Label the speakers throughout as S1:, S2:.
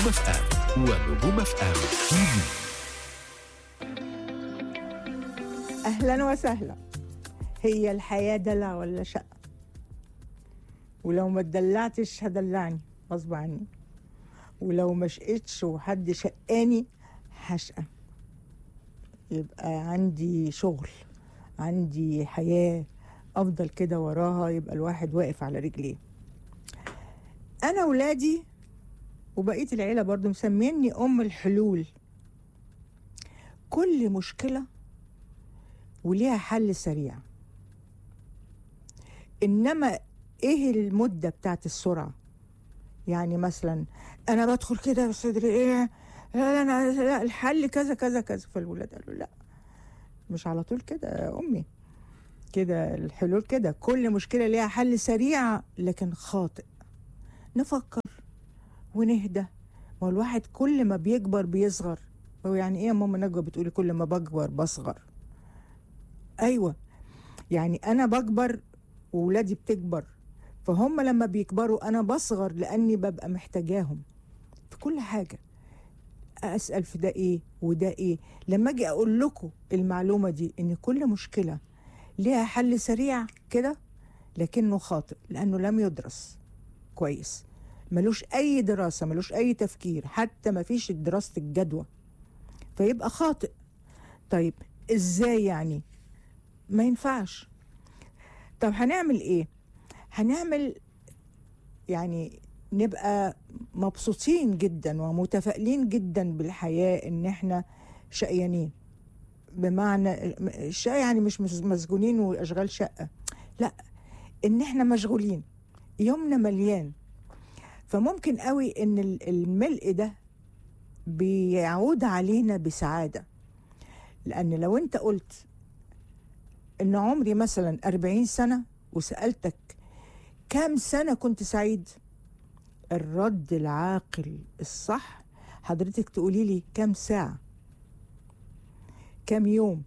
S1: اف ام ونجوم اف ام تي في.
S2: أهلا وسهلا. هي الحياة دلع ولا شقة؟ ولو ما اتدلعتش هدلعني غصب عني، ولو ما شقتش وحد شقاني هشقى. يبقى عندي شغل، عندي حياة، أفضل كده وراها، يبقى الواحد واقف على رجليه. أنا ولادي وبقية العيلة برضو مسميني أم الحلول. كل مشكلة وليها حل سريع، إنما إيه المدة بتاعت السرعة؟ يعني مثلا أنا بدخل كده بصدري إيه، لا الحل كذا كذا كذا، فالولاد قالوا لا مش على طول كده يا أمي، كده الحلول كده كل مشكلة ليها حل سريع لكن خاطئ. نفكر ونهدى. ما الواحد كل ما بيكبر بيصغر. هو يعني ايه يا ماما نجوى بتقولي كل ما بكبر بصغر؟ ايوه، يعني انا بكبر وولادي بتكبر، فهم لما بيكبروا انا بصغر لاني ببقى محتاجاهم في كل حاجة. اسأل في ده ايه وده ايه. لما اجي اقول لكم المعلومة دي ان كل مشكلة ليها حل سريع كده، لكنه خاطئ لانه لم يدرس كويس، ملوش اي دراسة، ملوش اي تفكير، حتى ما فيش دراسة الجدوى، فيبقى خاطئ. طيب ازاي يعني؟ ما ينفعش. طب هنعمل ايه؟ هنعمل يعني نبقى مبسوطين جدا ومتفائلين جدا بالحياة، ان احنا شقيانين. بمعنى الشقة يعني مش مسجونين واشغال شقة، لا، ان احنا مشغولين، يومنا مليان. فممكن قوي ان الملء ده بيعود علينا بسعادة. لأن لو أنت قلت إن عمري مثلا 40 سنة وسألتك كام سنة كنت سعيد، الرد العاقل الصح حضرتك تقولي لي كام ساعة، كام يوم،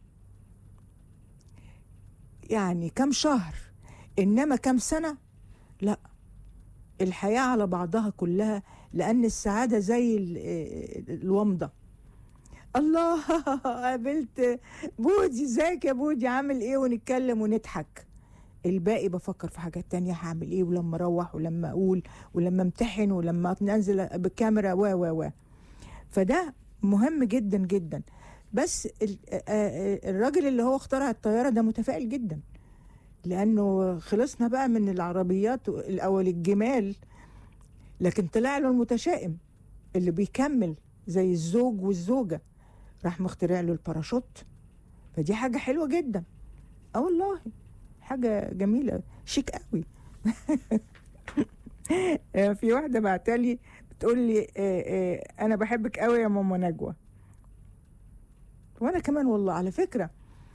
S2: يعني كام شهر. إنما كام سنة لا، الحياة على بعضها كلها، لأن السعادة زي الومضة. الله قابلت بودي، ازيك يا بودي، عامل ايه، ونتكلم ونضحك. الباقي بفكر في حاجات تانية، هعمل ايه ولما اروح ولما اقول ولما امتحن ولما انزل بالكاميرا و فده مهم جدا جدا. بس الراجل اللي هو اخترع الطيارة ده متفائل جدا، لانه خلصنا بقى من العربيات الاول الجمال، لكن طلع له المتشائم اللي بيكمل زي الزوج والزوجة، راح مخترع له الباراشوت. فدي حاجة حلوة جدا. والله حاجة جميلة شيك قوي. في واحدة بعتالي بتقول لي أنا بحبك قوي يا ماما نجوى، وأنا كمان والله. على فكرة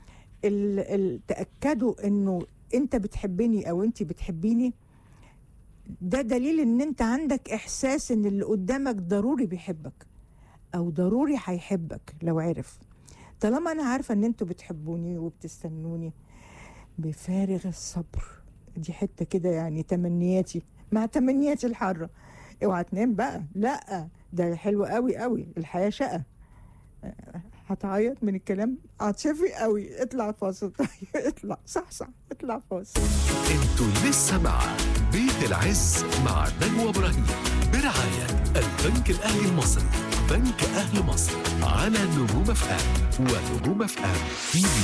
S2: تأكدوا إنه أنت بتحبني أو أنت بتحبيني، ده دليل إن أنت عندك إحساس إن اللي قدامك ضروري بيحبك أو ضروري هيحبك لو عرف. طالما أنا عارفة إن أنتوا بتحبوني وبتستنوني بفارغ الصبر، دي حتة كده يعني تمنياتي مع تمنياتي الحارة. اوعى تنام بقى، لا ده حلو قوي قوي، الحياة شقة. هتعيط من الكلام، عاطفي قوي. اطلع فاصل. طيب اطلع صح اطلع فاصل.
S1: انتوا لسه مع بيت العز مع نجوى ابراهيم برعاية البنك الاهلي المصري، بنك اهل مصر، على نجوم اف ام ونجوم اف ام تي في.